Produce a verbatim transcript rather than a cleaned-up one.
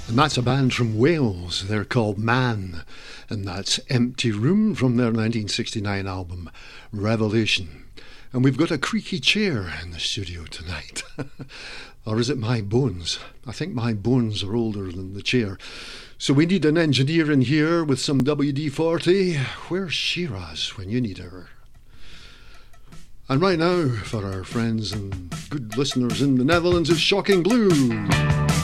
And that's a band from Wales. They're called Man. And that's Empty Room from their nineteen sixty-nine album, Revelation. And we've got a creaky chair in the studio tonight. Or is it my bones? I think my bones are older than the chair. So we need an engineer in here with some W D forty. Where's Shiraz when you need her? And right now, for our friends and good listeners in the Netherlands, it's Shocking Blue.